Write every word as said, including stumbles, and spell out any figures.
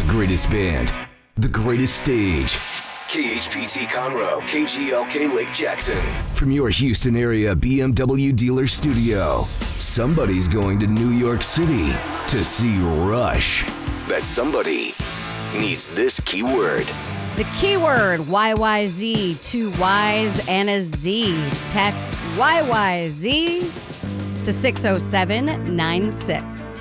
The greatest band, the greatest stage. K H P T Conroe, K G L K Lake Jackson. From your Houston area B M W dealer studio, somebody's going to New York City to see Rush. That somebody needs this keyword. The keyword Y Y Z, two Y's and a Z. Text Y Y Z to six oh seven nine six.